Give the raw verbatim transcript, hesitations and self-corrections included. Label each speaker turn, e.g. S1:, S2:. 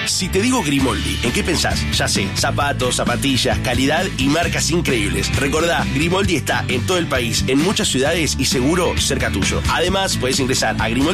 S1: Si te digo Grimaldi, ¿en qué pensás? Ya sé, zapatos, zapatillas, calidad y marcas increíbles. Recordá, Grimaldi está en todo el país, en muchas ciudades y seguro cerca tuyo. Además, puedes ingresar a Grimaldi